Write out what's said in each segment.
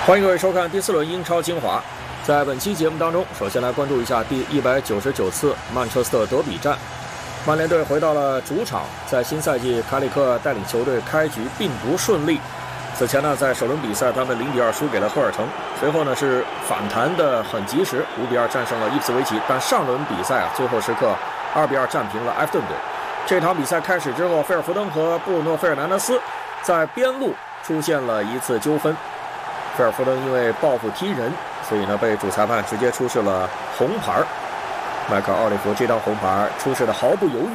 欢迎各位收看第4轮英超精华。在本期节目当中，首先来关注一下第199次曼彻斯特德比战。曼联队回到了主场，在新赛季卡里克带领球队开局并不顺利。此前呢，在首轮比赛他们0比2输给了赫尔城，随后呢是反弹的很及时，5比2战胜了伊普斯维奇。但上轮比赛最后时刻2比2战平了埃弗顿队。这场比赛开始之后，菲尔福登和布鲁诺·费尔南德斯在边路出现了一次纠纷。菲尔福登因为报复踢人，所以呢被主裁判直接出示了红牌。迈克尔·奥利弗这张红牌出示的毫不犹豫。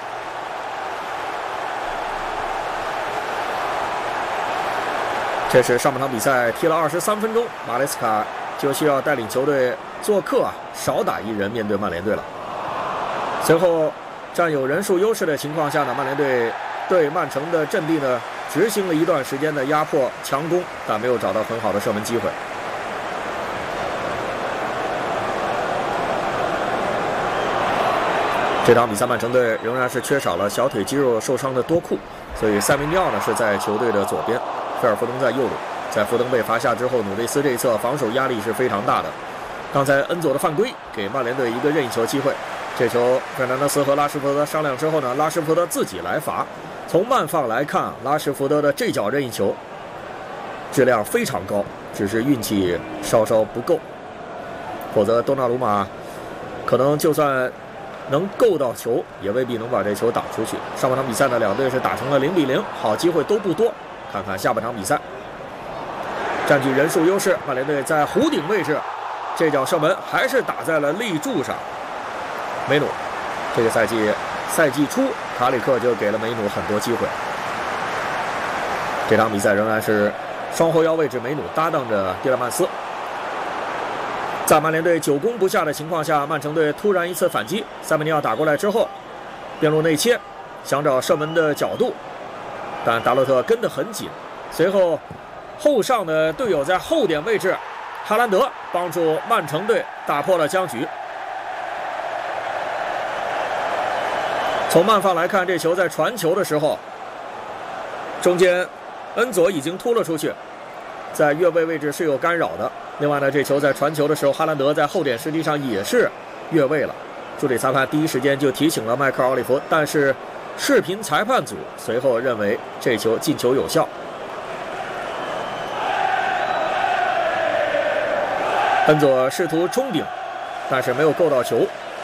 这是上半场比赛踢了23分钟，马雷斯卡就需要带领球队做客少打一人面对曼联队了。随后占有人数优势的情况下呢，曼联队对曼城的阵地呢执行了一段时间的压迫强攻，但没有找到很好的射门机会。这场比赛曼城队仍然是缺少了小腿肌肉受伤的多库，所以塞维尼奥呢是在球队的左边，菲尔福登在右路。在福登被罚下之后，努内斯这一侧防守压力是非常大的。刚才恩佐的犯规给曼联队一个任意球机会，这球费尔南德斯和拉什福德商量之后呢，拉什福德自己来罚。从慢放来看，拉什福德的这脚任意球质量非常高，只是运气稍稍不够，否则多纳鲁马可能就算能够到球，也未必能把这球打出去。上半场比赛呢，两队是打成了0比0，好机会都不多。看看下半场比赛，占据人数优势，曼联队在弧顶位置，这脚射门还是打在了立柱上。梅努，这个赛季初，卡里克就给了梅努很多机会。这场比赛仍然是双后腰位置，梅努搭档着蒂勒曼斯。在曼联队久攻不下的情况下，曼城队突然一次反击，塞梅尼奥打过来之后，边路内切，想找射门的角度，但达洛特跟得很紧。随后后上的队友在后点位置，哈兰德帮助曼城队打破了僵局。从慢放来看，这球在传球的时候，中间恩佐已经突了出去，在越位位置是有干扰的。另外呢，这球在传球的时候，哈兰德在后点实际上也是越位了。助理裁判第一时间就提醒了迈克尔·奥利弗，但是视频裁判组随后认为这球进球有效。恩佐试图冲顶，但是没有够到球。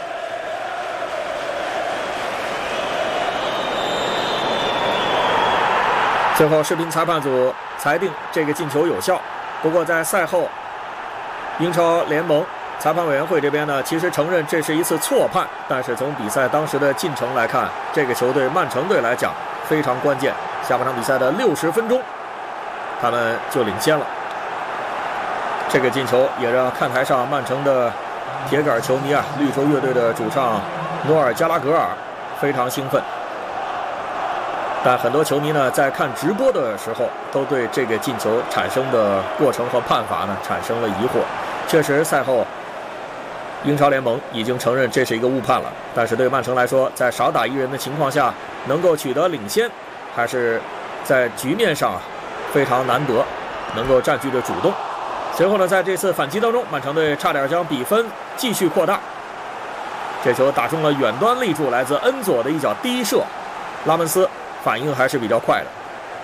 最后视频裁判组裁定这个进球有效。不过在赛后，英超联盟裁判委员会这边呢，其实承认这是一次错判，但是从比赛当时的进程来看，这个球对曼城队来讲非常关键。下半场比赛的60分钟，他们就领先了。这个进球也让看台上曼城的铁杆球迷绿洲乐队的主唱诺尔加拉格尔非常兴奋。但很多球迷呢，在看直播的时候，都对这个进球产生的过程和判罚呢产生了疑惑。确实，赛后英超联盟已经承认这是一个误判了，但是对曼城来说，在少打一人的情况下能够取得领先，还是在局面上非常难得，能够占据着主动。随后呢，在这次反击当中，曼城队差点将比分继续扩大。这球打中了远端立柱，来自恩佐的一脚低射，拉门斯反应还是比较快的。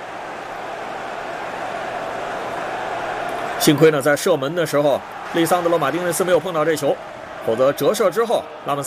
幸亏呢，在射门的时候，利桑德罗·马丁内斯没有碰到这球，否则折射之后，拉门斯